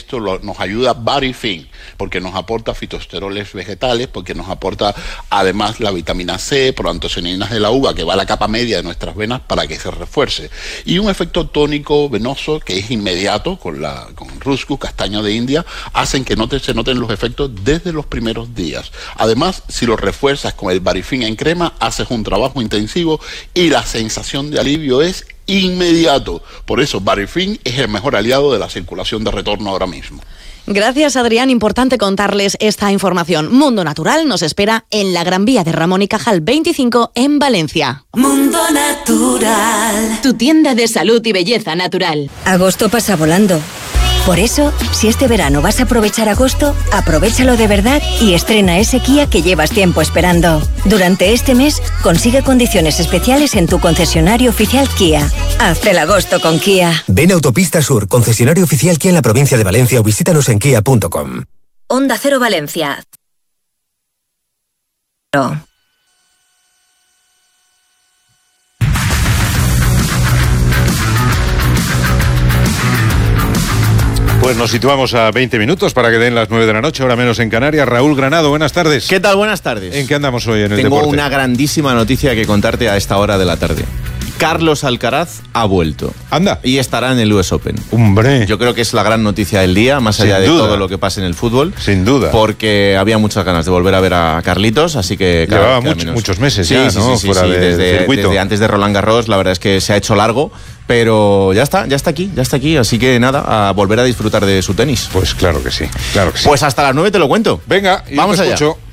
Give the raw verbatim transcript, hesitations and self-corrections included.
esto lo, nos ayuda Barifin, porque nos aporta fitosteroles vegetales, porque nos aporta además la vitamina C, proantocianinas de la uva, que va a la capa media de nuestras venas para que se refuerce. Y un efecto tónico venoso que es inmediato con, la, con Ruscus, castaño de India, hacen que no te, se noten los efectos desde los primeros días. Además, si lo refuerzas con el Barifin en crema, haces un trabajo intensivo y la sensación de alivio es inmediato. Por eso, Barifin es el mejor aliado de la circulación de retorno ahora mismo. Gracias, Adrián. Importante contarles esta información. Mundo Natural nos espera en la Gran Vía de Ramón y Cajal veinticinco en Valencia. Mundo Natural, tu tienda de salud y belleza natural. Agosto pasa volando. Por eso, si este verano vas a aprovechar agosto, aprovéchalo de verdad y estrena ese Kia que llevas tiempo esperando. Durante este mes, consigue condiciones especiales en tu concesionario oficial Kia. Haz el agosto con Kia. Ven a Autopista Sur, concesionario oficial Kia en la provincia de Valencia, o visítanos en kia punto com. Onda Cero Valencia. No. Pues nos situamos a veinte minutos para que den las nueve de la noche, hora menos en Canarias. Raúl Granado, buenas tardes. ¿Qué tal? Buenas tardes. ¿En qué andamos hoy en el Tengo deporte? una grandísima noticia que contarte a esta hora de la tarde. Carlos Alcaraz ha vuelto. Anda. Y estará en el U S Open. Hombre. Yo creo que es la gran noticia del día, más allá de todo lo que pase en el fútbol. Sin duda. Porque había muchas ganas de volver a ver a Carlitos, así que... Claro, llevaba que mucho, menos... muchos meses sí, ya, sí, ¿no? Sí, sí, Fuera sí, de desde, circuito. desde antes de Roland Garros, la verdad es que se ha hecho largo, pero ya está, ya está aquí, ya está aquí. Así que nada, a volver a disfrutar de su tenis. Pues claro que sí, claro que sí. Pues hasta las nueve te lo cuento. Venga, y vamos te allá. escucho.